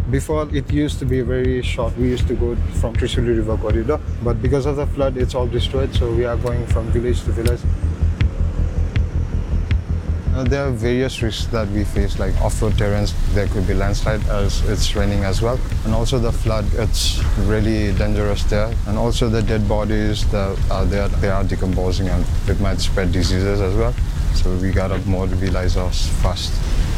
Before, it used to be very short. We used to go from Trishuli River corridor, but because of the flood, it's all destroyed. So we are going from village to village. There are various risks that we face, like off-road terrains. There could be landslide as it's raining as well. And also the flood, it's really dangerous there. And also the dead bodies that are there, they are decomposing and it might spread diseases as well. So we gotta mobilize us fast.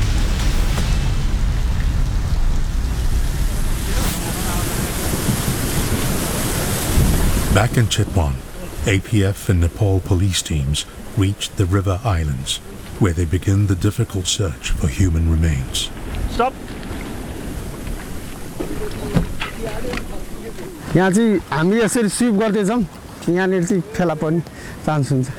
Back in Chitwan, APF and Nepal police teams reached the river islands, where they begin the difficult search for human remains. Stop! यहाँ चाहिँ हामी यसरी sweep गर्दैछौँ यहाँनिर चाहिँ फेला पर्ने chance हुन्छ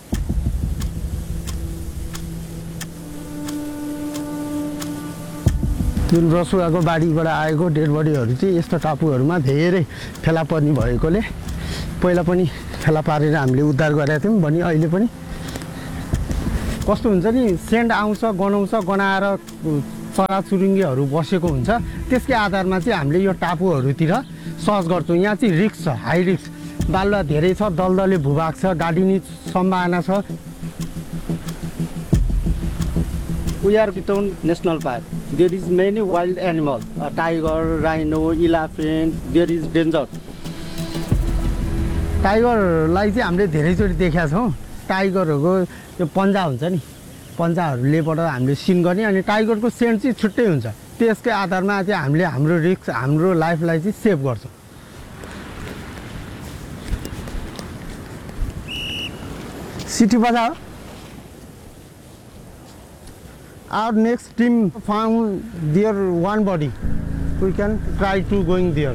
जुन रसुवाको बाढीबाट आएको डेड बडीहरू चाहिँ यस्तो टापुहरूमा धेरै फेला पर्ने भएकोले पहिला पनि फेला पारेर हामीले उद्धार गरेका थियौँ भने अहिले पनि कस्तो हुन्छ नि सेन्ड आउँछ गनाएर चराचुरुङ्गीहरू बसेको हुन्छ त्यसकै आधारमा चाहिँ हामीले यो टापुहरूतिर सर्च गर्छौँ यहाँ चाहिँ रिस्क छ हाई रिस्क बालुवा धेरै छ दलदले भूभाग छ गाडिने सम्भावना छ We are Chittagong National Park. There is many wild animals, tiger, rhino, elephant. There is danger. टाइगरलाई चाहिँ हामीले धेरैचोटि देखेका छौँ टाइगरहरूको त्यो पन्जा हुन्छ नि पन्जाहरूलेबाट हामीले सिन गर्ने अनि टाइगरको सेन्ट चाहिँ छुट्टै हुन्छ त्यसकै आधारमा चाहिँ हामीले हाम्रो रिस्क हाम्रो लाइफलाई चाहिँ सेभ गर्छौँ सिटी बजार Our next team found their one body. We can try to going there.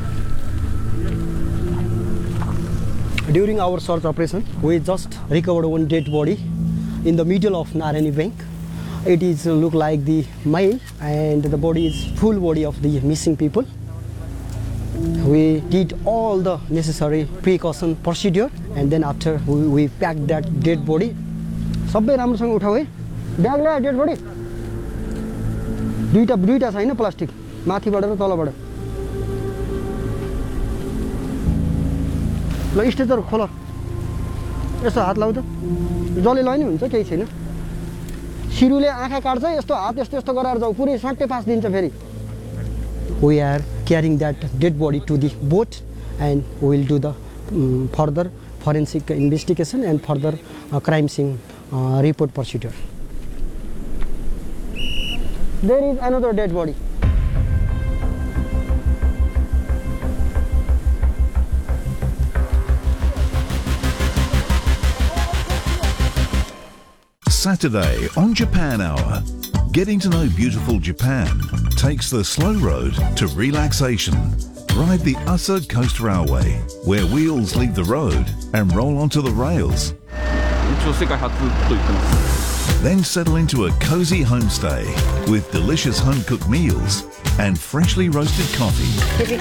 During our search operation, we just recovered one dead body in the middle of Narani Bank. It is look like the male, and the body is full body of the missing people. We did all the necessary precaution procedure, and then after we packed that dead body. सबै राम्रोसँग उठाऊ है bag ल्यायो dead बडी दुईटा छैन plastic माथिबाट र तलबाट ल स्टेजर खोल यसो हात लाउ त जले लैनी हुन्छ केही छैन सिरुले आँखा काट्छ यस्तो हात यस्तो गराएर जाऊ पुरै साट्टे पास दिन्छ फेरि We are carrying that dead body to the boat and we will do the further forensic investigation and further crime scene report procedure. There is another dead body. Saturday on Japan Hour. Getting to know beautiful Japan takes the slow road to relaxation. Ride the Asa Coast Railway, where wheels leave the road and roll onto the rails. Then settle into a cozy homestay with delicious home-cooked meals and freshly roasted coffee.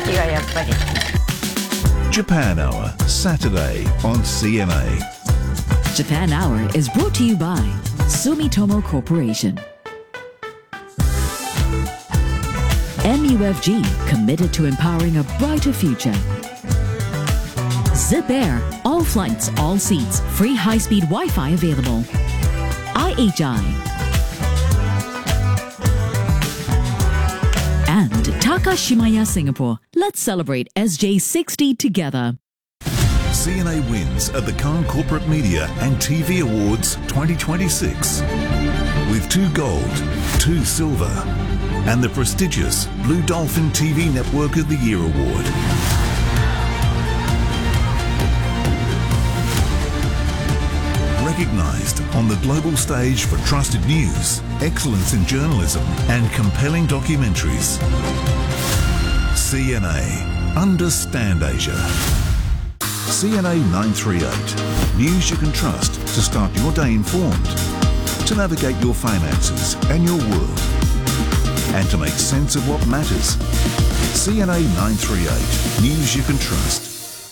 Japan Hour, Saturday on CNA. Japan Hour is brought to you by Sumitomo Corporation. MUFG, committed to empowering a brighter future. Zip Air, all flights, all seats, free high-speed Wi-Fi available. IHI. And Takashimaya Singapore. Let's celebrate SJ60 together. CNA wins at the Cannes Corporate Media and TV Awards 2026 with 2 gold, 2 silver, and the prestigious Blue Dolphin TV Network of the Year Award. Recognised on the global stage for trusted news, excellence in journalism, and compelling documentaries. CNA. Understand Asia. CNA 938. News you can trust to start your day informed, to navigate your finances and your world, and to make sense of what matters. CNA 938. News you can trust.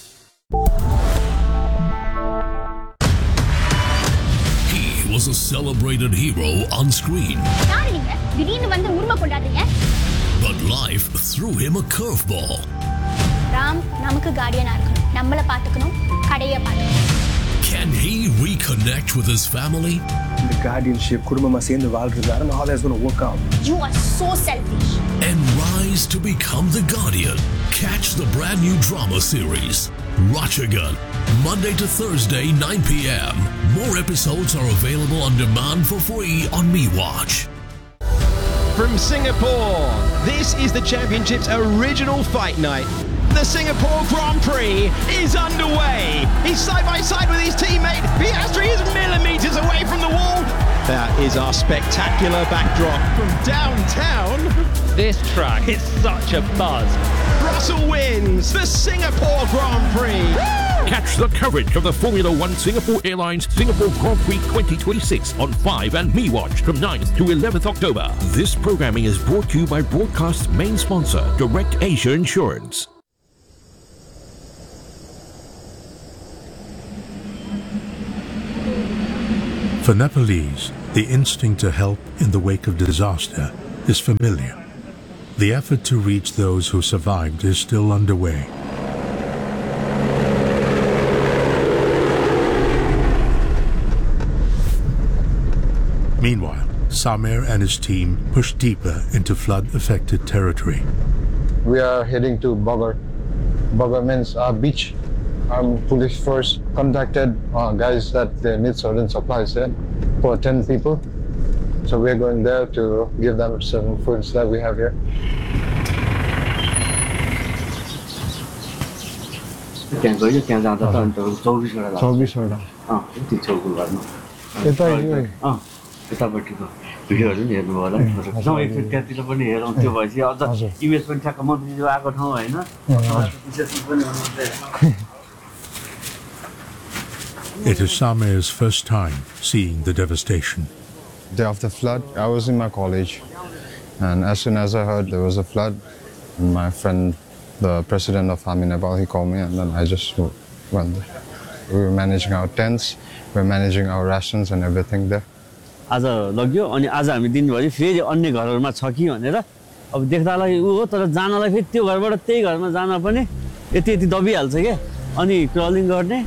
He was a celebrated hero on screen. But life threw him a curveball. Ram, namakku guardian irukkanum. Nammala paathukanum, kadaiya paathukanum. Can he reconnect with his family? The guardianship, kudumama sendu vaalrudha, and how that's going to work out. You are so selfish. And rise to become the guardian. Catch the brand new drama series, Rachagan, Monday to Thursday, 9 p.m. More episodes are available on demand for free on MeWatch. From Singapore, this is the Championship's original fight night. The Singapore Grand Prix is underway. He's side by side with his teammate. Piastri is millimeters away from the wall. That is our spectacular backdrop from downtown. This track is such a buzz. Russell wins the Singapore Grand Prix. Catch the coverage of the Formula One Singapore Airlines Singapore Grand Prix 2026 on 5 and MeWatch from 9th to 11th October. This programming is brought to you by Broadcast's main sponsor, Direct Asia Insurance. For Nepalese, the instinct to help in the wake of disaster is familiar. The effort to reach those who survived is still underway. Meanwhile, Samer and his team push deeper into flood-affected territory. We are heading to Bogor. Bogor means beach. Police force contacted guys that they need certain supplies there for 10 people. So we're going there to give them certain foods that we have here. भिडियोहरु पनि हेर्नु होला नि photo एकचोटि त्यतिर पनि हेरौँ त्यो भएपछि अझ इमेज पनि ठ्याक्क मन्त्रीज्यू आएको ठाउँ हैन It is Samer's first time seeing the devastation. Day of the flood, I was in my college, and as soon as I heard there was a flood, my friend, the president of Army Nepal, he called me, and then I just went there. We were managing our tents, we were managing our rations and everything there. आज लग्यो अनि आज हामी दिनभरि फेरि अन्य घरहरुमा छ कि भनेर अब देख्दालाई उ हो तर जानलाई फेरि त्यो घरबाट त्यही घरमा जान पनि यति यति दबिहाल्छ के अनि क्रलिङ गर्ने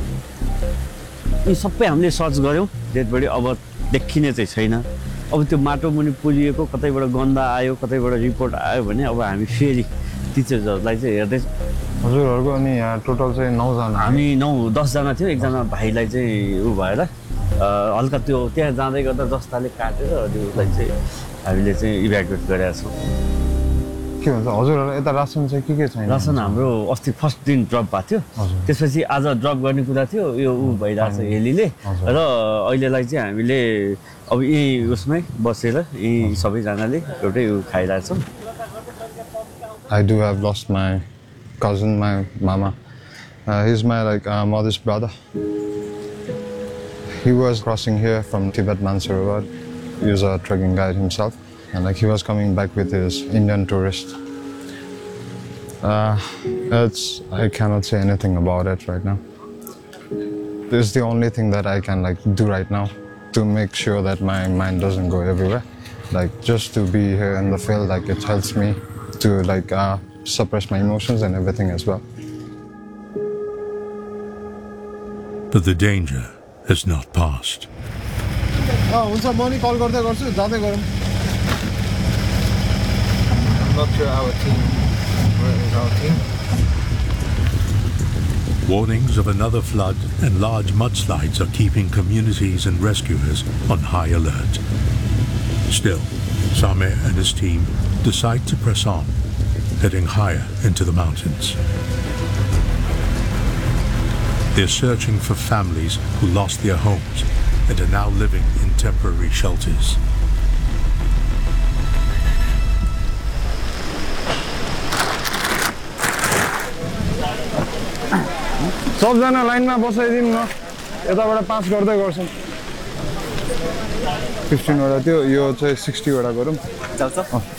यी सबै हामीले सर्च गर्यौं डेड बडी अब देखिने चाहिँ छैन अब त्यो माटो मुनि पुलिएको कतैबाट गन्दा आयो कतैबाट रिपोर्ट आयो भने अब हामी फेरि टिचर्सहरुलाई चाहिँ हेर्दै हजुरहरुको अनि यहाँ टोटल चाहिँ 9 जना हामी 10 जना थियो एकजना भाइलाई चाहिँ उ भएर हल्का त्यो त्यहाँ जाँदै गर्दा जस्ताले काटेर अनि उसलाई चाहिँ हामीले चाहिँ इभ्याकुएट गरेका छौं के भन्छ हजुरहरु यता रासन चाहिँ के छैन रासन हाम्रो अस्ति फर्स्ट दिन ड्रप भएको थियो त्यसपछि आज ड्रप गर्ने कुरा थियो यो उ भइराछ हेलीले र अहिलेलाई चाहिँ हामीले अब यही उसमै बसेर यही सबै जनाले एउटै उ खाइरा छौं I do have lost my cousin, my mama. He's my mother's brother. He was crossing here from Tibet Mansarovar. He was a trekking guide himself, and he was coming back with his Indian tourist. I cannot say anything about it right now. This is the only thing that I can do right now to make sure that my mind doesn't go everywhere. Just to be here in the field, it helps me to suppress my emotions and everything as well. But the danger has not passed. I'm not sure our team. Where is our team? Warnings of another flood and large mudslides are keeping communities and rescuers on high alert. Still, Samer and his team decide to press on, heading higher into the mountains. They're searching for families who lost their homes and are now living in temporary shelters. सबजना लाइनमा बसाइदिनु न यताबाट पास गर्दै गर्छौं 15 वटा थियो यो चाहिँ 60 वटा गरौँ चल्छ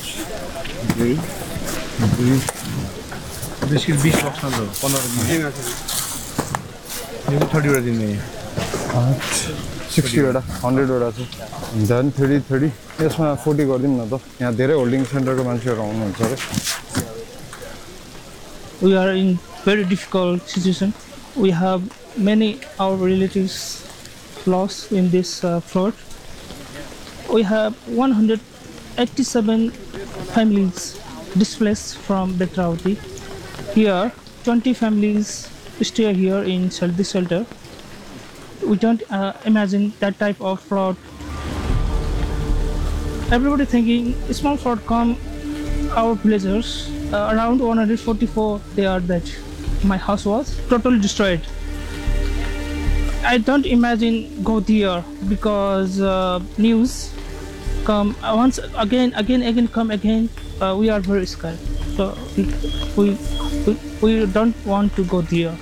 बिस्किट 20 बक्स न 15 यो 30 वटा दिने 8 60 वटा 100 वटा छ देन 30 यसमा 40 गर्दिन न त यहाँ धेरै होल्डिङ सेन्टरको मान्छेहरु आउनुहुन्छ रे We are in very difficult situation. We have many our relatives lost in this flood. We have 187 families displaced from Betravati. Here 20 families stay here in this shelter. We don't imagine that type of flood. Everybody thinking small flood come our villagers. Around 144 they are dead. My house was totally destroyed. I don't imagine go there because news come once again come again. We are very scared. So we don't want to go there.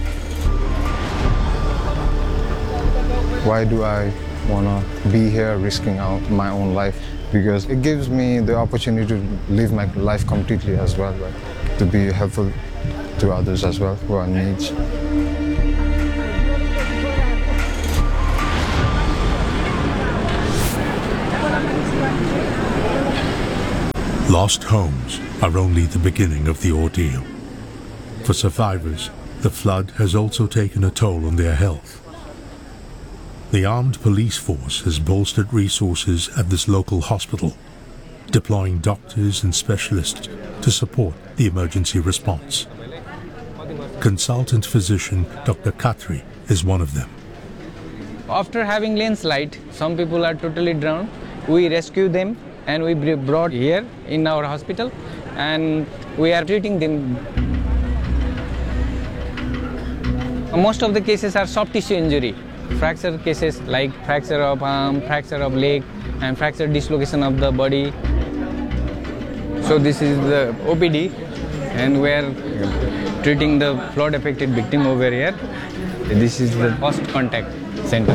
Why do I wanna be here risking out my own life? Because it gives me the opportunity to live my life completely as well, right? To be helpful to others as well who are in needs. Lost homes are only the beginning of the ordeal. For survivors, the flood has also taken a toll on their health. The armed police force has bolstered resources at this local hospital, deploying doctors and specialists to support the emergency response. Consultant physician Dr. Khatri is one of them. After having landslide, some people are totally drowned. We rescue them and we brought here in our hospital and we are treating them. Most of the cases are soft tissue injury. Fracture cases like fracture of arm, fracture of leg and fracture dislocation of the body. So this is the OPD and we are treating the flood affected victim over here. This is the first contact center.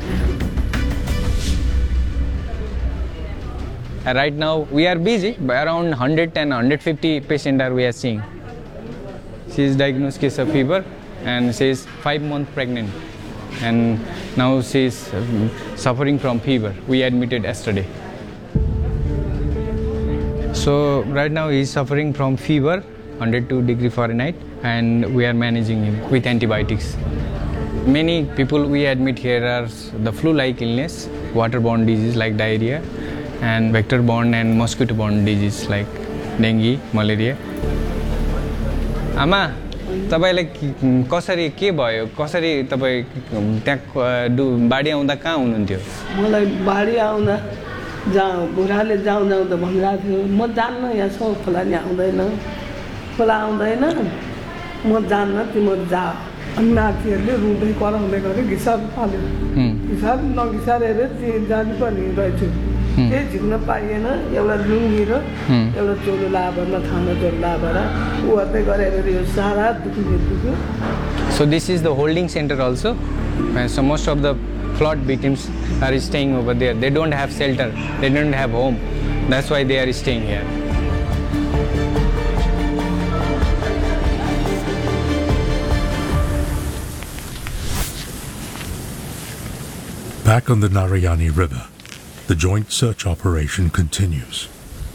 Right now we are busy, by around 100 and 150 patients are we are seeing. She is diagnosed case of fever and she is 5 months pregnant and now she is suffering from fever. We admitted yesterday. So right now he is suffering from fever 102 degree Fahrenheit and we are managing him with antibiotics. Many people we admit here are the flu-like illness, waterborne disease like diarrhea and vector-borne and mosquito-borne disease like dengue, malaria. Ama, तपाईलाई कसरी के भयो कसरी तपाई त्यहाँ बाडी आउँदा कहाँ हुनुहुन्थ्यो मलाई बाडी आउँदा बुढाले जाउँ त भनिरहेको थियो म जान्न यहाँ छौ खोला नि आउँदैन खोला आउँदैन म जान्न तिम्रो जा अनि नातिहरूले रुँदै कराउँदै गरे घिसाब फाल्यो घिसाब नघिसारेर जानु पर्ने रहेछ केही झिक्न पाइएन एउटा लुङ्गी र एउटा चोलो लाभर थाना चोलो लाभर ऊ अर्दै गरेर यो सारा दुख्यो. So this is the holding center also. So most of the flood victims are staying over there. They don't have shelter. They don't have home. That's why they are staying here. Back on the Narayani River, the joint search operation continues.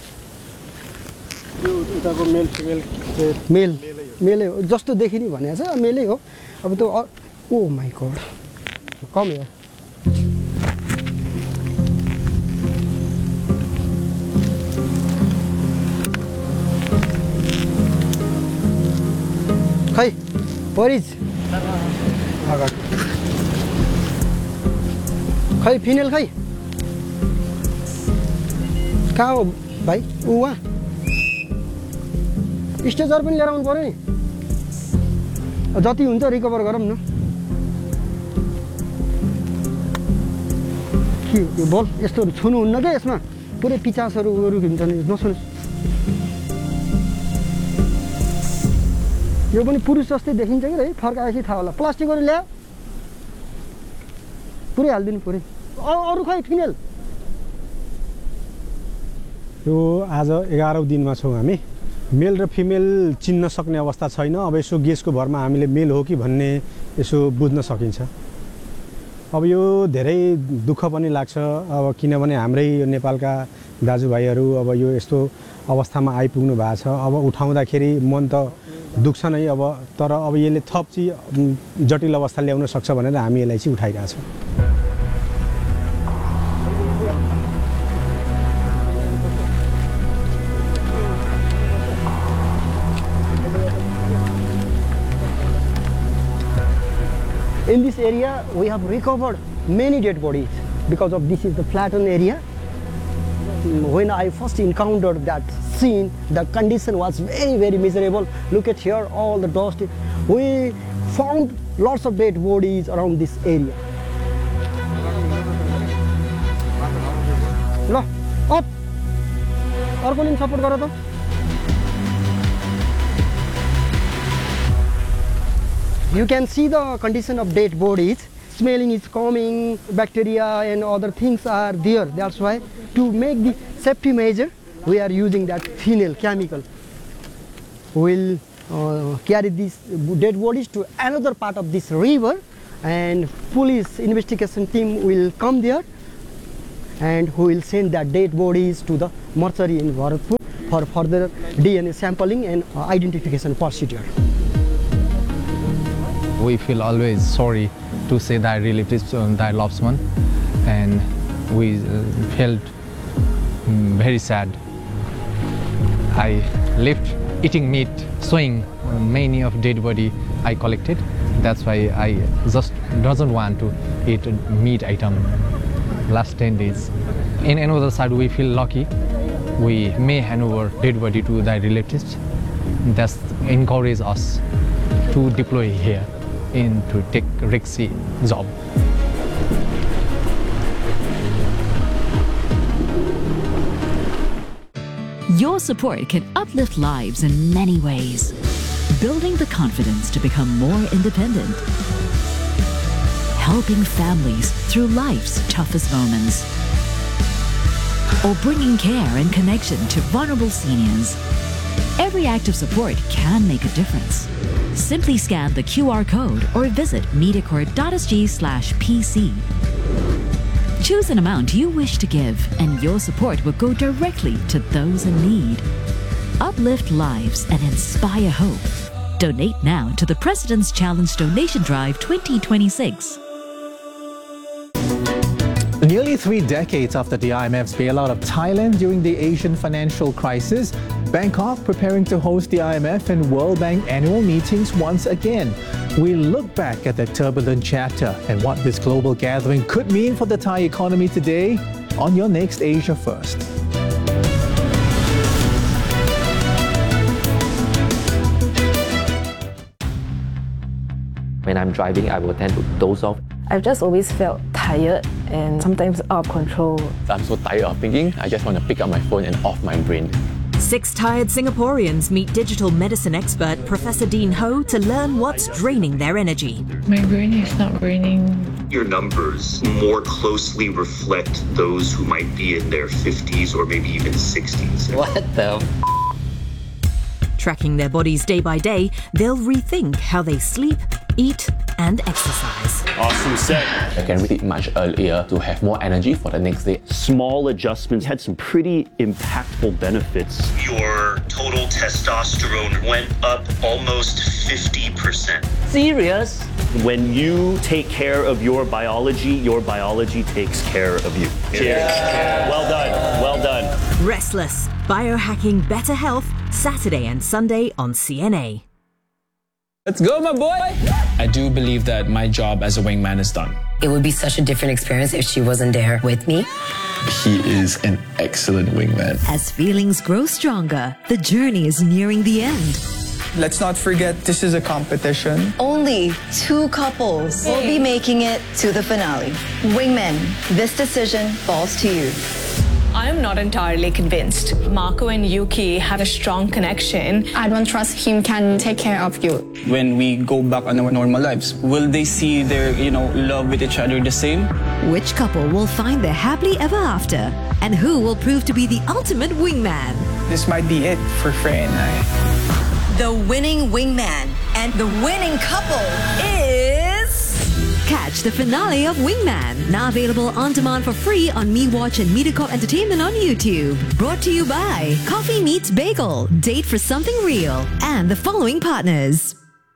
मेलै हो जस्तो देखिने भने छ मेलै हो अब त्यो oh my God come here खै परिज खै फिनेल खै कहाँ हो भाइ ऊ वहाँ स्टेजर पनि लिएर आउनु पर्यो नि जति हुन्छ रिकभर गरौँ न के यो बल यस्तोहरू छुनुहुन्न क्या यसमा पुरै पिचासहरू हुन्छ नि नसुनु यो पनि पुरुष जस्तै देखिन्छ कि है फर्काएपछि थाहा होला प्लास्टिकहरू ल्यायो पुरै हालिदिनु पुरै अरू खै फिमेल यो आज 11औं दिनमा छौँ हामी मेल र फिमेल चिन्न सक्ने अवस्था छैन अब यसो गेसको भरमा हामीले मेल हो कि भन्ने यसो बुझ्न सकिन्छ अब यो धेरै दुःख पनि लाग्छ अब किनभने हाम्रै नेपालका दाजुभाइहरू अब यो यस्तो अवस्थामा आइपुग्नु भएको छ अब उठाउँदाखेरि मन त दुख्छ नै अब तर अब यसले थप चाहिँ जटिल अवस्था ल्याउन सक्छ भनेर हामी यसलाई चाहिँ उठाइरहेका छौँ In this area, we have recovered many dead bodies because of this is the flattened area. When I first encountered that scene, the condition was very, very miserable. Look at here, all the dust. We found lots of dead bodies around this area. No, up. Arko support garo ta. You can see the condition of dead bodies. Smelling is coming, bacteria and other things are there. That's why to make the safety measure, we are using that phenyl chemical. We'll carry these dead bodies to another part of this river, and police investigation team will come there, and who will send the dead bodies to the mortuary in Bharatpur for further DNA sampling and identification procedure. We feel always sorry to say that relatives their loved one, and we felt very sad. I left eating meat, showing many of dead body I collected. That's why I just doesn't want to eat meat item last 10 days. In another side, we feel lucky. We may hand over dead body to their relatives. That's encourage us to deploy here in to take risky job. Your support can uplift lives in many ways. Building the confidence to become more independent. Helping families through life's toughest moments. Or bringing care and connection to vulnerable seniors. Every act of support can make a difference. Simply scan the QR code or visit mediacorp.sg/PC. Choose an amount you wish to give, and your support will go directly to those in need. Uplift lives and inspire hope. Donate now to the President's Challenge Donation Drive 2026. Nearly 3 decades after the IMF's bailout of Thailand during the Asian financial crisis, Bangkok preparing to host the IMF and World Bank annual meetings once again. We look back at that turbulent chapter and what this global gathering could mean for the Thai economy today on your next Asia First. When I'm driving, I will tend to doze off. I've just always felt tired and sometimes out of control. I'm so tired of thinking, I just want to pick up my phone and off my brain. 6 tired Singaporeans meet digital medicine expert Professor Dean Ho to learn what's draining their energy. My brain is not draining. Your numbers more closely reflect those who might be in their 50s or maybe even 60s. What the Tracking their bodies day by day, they'll rethink how they sleep, eat, and exercise. Awesome set. I can sleep much earlier to have more energy for the next day. Small adjustments had some pretty impactful benefits. Your total testosterone went up almost 50%. Serious? When you take care of your biology takes care of you. Cheers. Well done. Well done. Restless. Biohacking Better Health, Saturday and Sunday on CNA. Let's go, my boy! I do believe that my job as a wingman is done. It would be such a different experience if she wasn't there with me. He is an excellent wingman. As feelings grow stronger, the journey is nearing the end. Let's not forget this is a competition. Only 2 couples will be making it to the finale. Wingmen, this decision falls to you. I'm not entirely convinced. Marco and Yuki have a strong connection. I don't trust him can take care of you. When we go back on our normal lives, will they see their, love with each other the same? Which couple will find their happily ever after? And who will prove to be the ultimate wingman? This might be it for Frey and I. The winning wingman and the winning couple is... Catch the finale of Wingman, now available on demand for free on MeWatch and MediaCorp Entertainment on YouTube. Brought to you by Coffee Meets Bagel, Date for Something Real, and the following partners.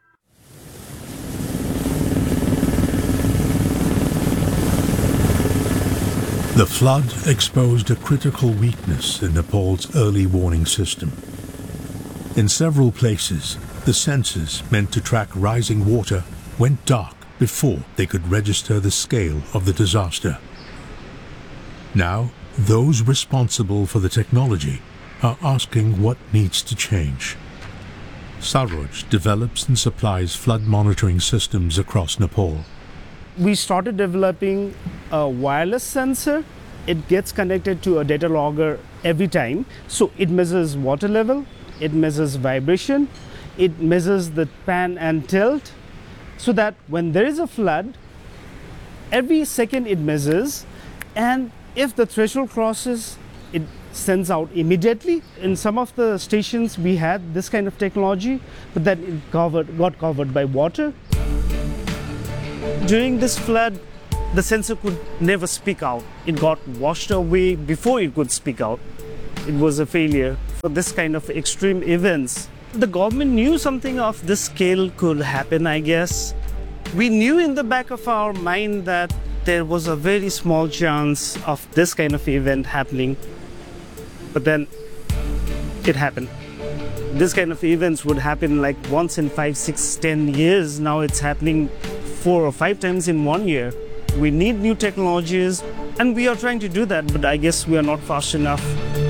The flood exposed a critical weakness in Nepal's early warning system. In several places, the sensors meant to track rising water went dark before they could register the scale of the disaster. Now, those responsible for the technology are asking what needs to change. Saroj develops and supplies flood monitoring systems across Nepal. We started developing a wireless sensor. It gets connected to a data logger every time. So it measures water level, it measures vibration, it measures the pan and tilt, so that when there is a flood, every second it measures, and if the threshold crosses, it sends out immediately. In some of the stations we had this kind of technology, but then it got covered by water. During this flood, the sensor could never speak out. It got washed away before it could speak out. It was a failure. For this kind of extreme events, the government knew something of this scale could happen, I guess. We knew in the back of our mind that there was a very small chance of this kind of event happening. But then it happened. This kind of events would happen like once in 5, 6, 10 years. Now it's happening 4 or 5 times in 1 year. We need new technologies, and we are trying to do that, but I guess we are not fast enough.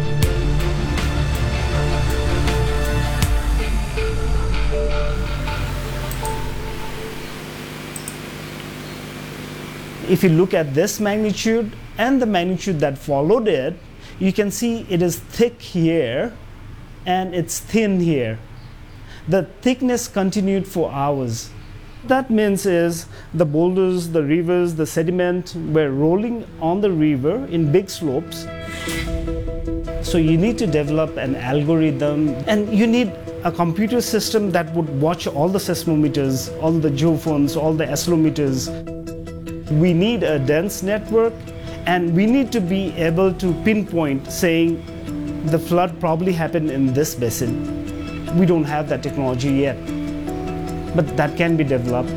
If you look at this magnitude and the magnitude that followed it, you can see it is thick here and it's thin here. The thickness continued for hours. That means is the boulders, the rivers, the sediment were rolling on the river in big slopes. So you need to develop an algorithm, and you need a computer system that would watch all the seismometers, all the geophones, all the accelerometers. We need a dense network, and we need to be able to pinpoint saying the flood probably happened in this basin. We don't have that technology yet, but that can be developed.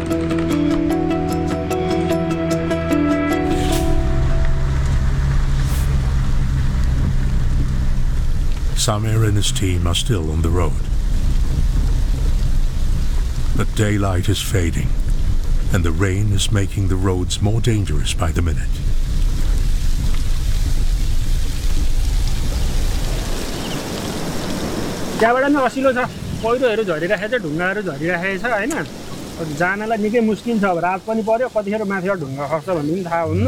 Samir and his team are still on the road. But daylight is fading, and the rain is making the roads more dangerous by the minute. त्यहाँबाट नि असिलो छ पहिरोहरू झरिरहेको छ ढुङ्गाहरू झरिरहेको छ हैन जानलाई निकै मुस्किल छ रात पनि पर्यो कतिखेर माथिबाट ढुङ्गा खस्छ भन्ने पनि थाहा हुन्न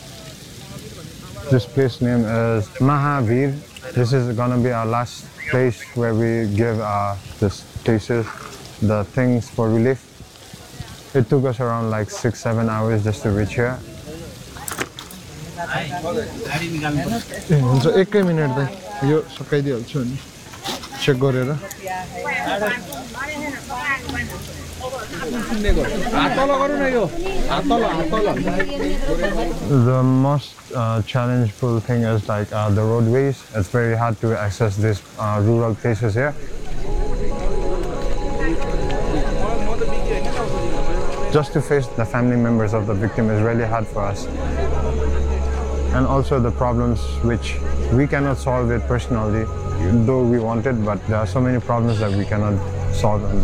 This place name is Mahavir. This is gonna be our last place where we give this places, the things for relief. It took us around like 6-7 hours just to reach here. हुन्छ एकै minute दै यो सकाइदिहाल्छु नि check गरेर The most challenging thing is like the roadways. It's very hard to access these rural places here. Just to face the family members of the victim is really hard for us. And also the problems which we cannot solve it personally, though we want it, but there are so many problems that we cannot solve them.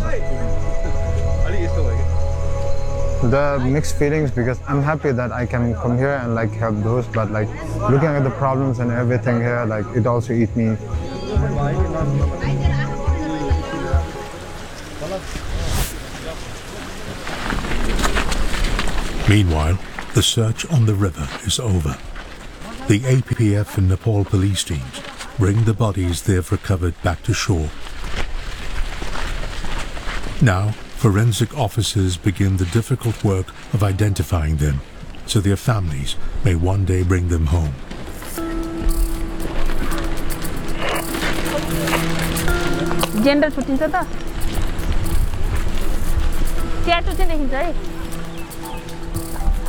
The mixed feelings, because I'm happy that I can come here and like help those, but like looking at the problems and everything here, like it also eats me. Meanwhile, the search on the river is over. The APPF and Nepal police teams bring the bodies they've recovered back to shore. Now, forensic officers begin the difficult work of identifying them, so their families may one day bring them home. Gender छुट्टिन्छ त tattoo चाहिँ देखिन्छ है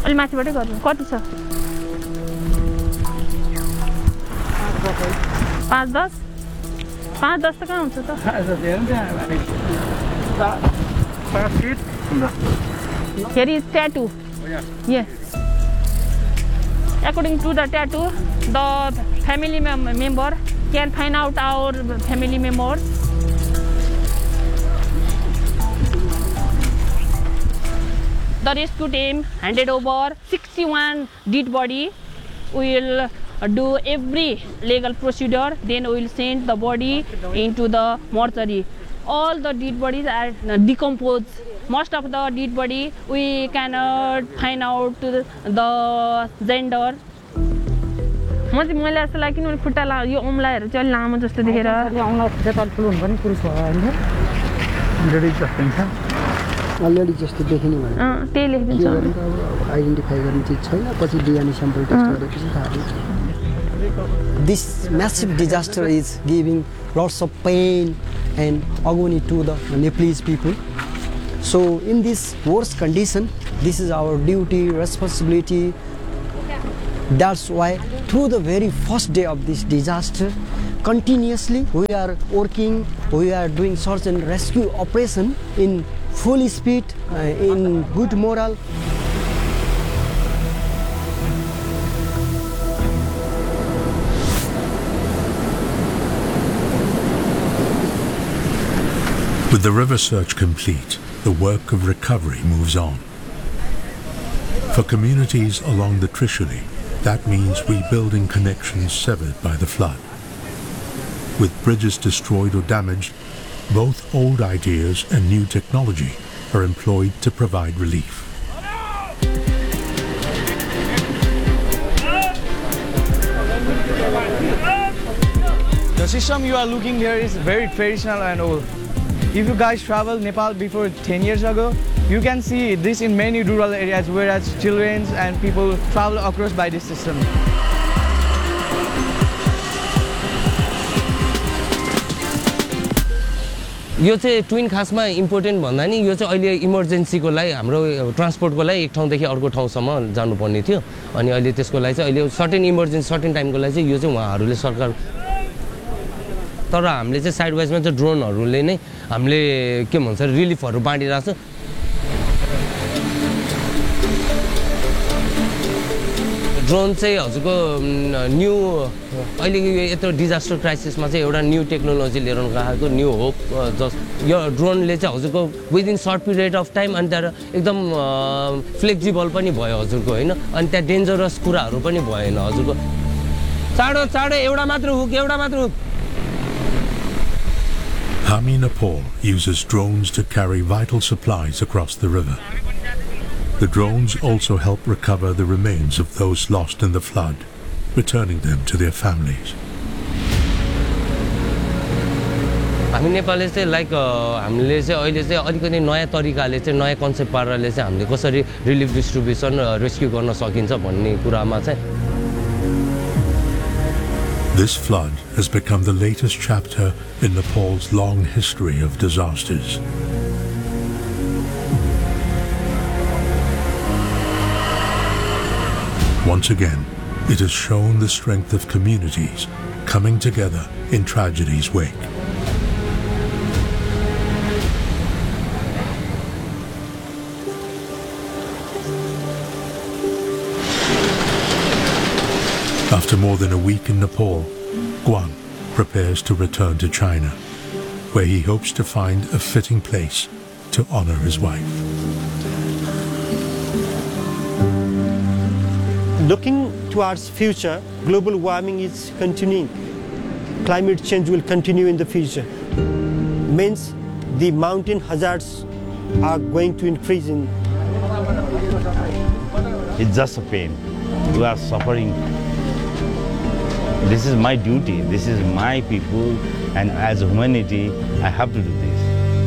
अलि माथिबाटै गर्नु कति छ 5-10 5-10 त कहाँ हुन्छ त Here is tattoo. Yes. According to the tattoo, the family member can find out our family members. The rescue team handed over 61 dead body. We will do every legal procedure. Then we will send the body into the mortuary. All the dead bodies are decomposed. Most of the dead body we cannot find out the gender. मैले जस्तो लाग्यो किनभने खुट्टा यो औँलाहरू चाहिँ अलि लामो जस्तो देखेर औँला खुट्टा तल ठुलो हुन्छ नि पुरुष हो हैन लेडी जस्तो हुन्छ अलरेडी जस्तो देखिने भने त्यही लेखिदिन्छ आइडेन्टिफाई गर्ने चीज छैन पछि डीएनए स्याम्पल टेस्ट गरेपछि थाहा हुन्छ This massive disaster is giving lots of pain and agony to the Nepalese people. So in this worst condition, this is our duty, responsibility. That's why through the very first day of this disaster, continuously we are working, we are doing search and rescue operation in full speed, in good morale. With the river search complete, the work of recovery moves on. For communities along the Trishuli, that means rebuilding connections severed by the flood. With bridges destroyed or damaged, both old ideas and new technology are employed to provide relief. The system you are looking here is very traditional and old. If you guys travel Nepal before 10 years ago, you can see this in many rural areas, whereas children and people travel across by this system. यो चाहिँ twin खासमा important भन्दा नि यो चाहिँ अहिले इमर्जेन्सीको लागि हाम्रो ट्रान्सपोर्टको लागि एक ठाउँदेखि अर्को ठाउँसम्म जानुपर्ने थियो अनि अहिले त्यसको लागि चाहिँ अहिले सर्टेन इमर्जेन्सी सर्टेन टाइमको लागि चाहिँ यो चाहिँ उहाँहरूले सरकार तर हामीले चाहिँ साइड वाइजमा चाहिँ ड्रोनहरूले नै हामीले के भन्छ रिलिफहरू बाँडिरहेको छ ड्रोन चाहिँ हजुरको न्यू अहिले यत्रो डिजास्टर क्राइसिसमा चाहिँ एउटा न्यू टेक्नोलोजी लिएर गएको न्यू होप जस्ट यो ड्रोनले चाहिँ हजुरको within shirt period of time अनि त्यहाँ एकदम फ्लेक्सिबल पनि भयो हजुरको हैन अनि त्यहाँ डेन्जरस कुराहरू पनि भएन हजुरको चाँडो चाँडो एउटा मात्र hook Hami, Nepal uses drones to carry vital supplies across the river. The drones also help recover the remains of those lost in the flood, returning them to their families. हामी नेपालले चाहिँ लाइक हामीले चाहिँ अहिले चाहिँ अलिकति नयाँ तरिकाले चाहिँ नयाँ कन्सेप्ट पाराले चाहिँ हामीले कसरी रिलिफ डिस्ट्रिब्युसन रेस्क्यु गर्न सकिन्छ भन्ने कुरामा चाहिँ This flood has become the latest chapter in Nepal's long history of disasters. Once again, it has shown the strength of communities coming together in tragedy's wake. After more than a week in Nepal, Guan prepares to return to China, where he hopes to find a fitting place to honor his wife. Looking towards future, global warming is continuing. Climate change will continue in the future. Means the mountain hazards are going to increase in. It's just a pain. You are suffering. This is my duty, this is my people, and as humanity, I have to do this.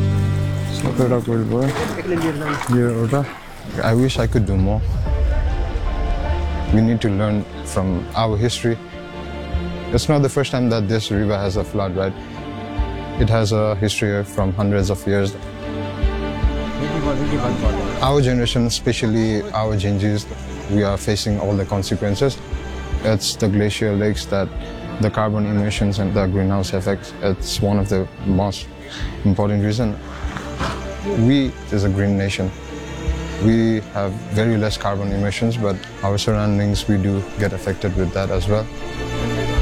I wish I could do more. We need to learn from our history. It's not the first time that this river has a flood, right? It has a history from hundreds of years. Our generation, especially our Gen Zs, we are facing all the consequences. It's the glacial lakes that the carbon emissions and the greenhouse effects, it's one of the most important reasons. We is a green nation. We have very less carbon emissions, but our surroundings, we do get affected with that as well.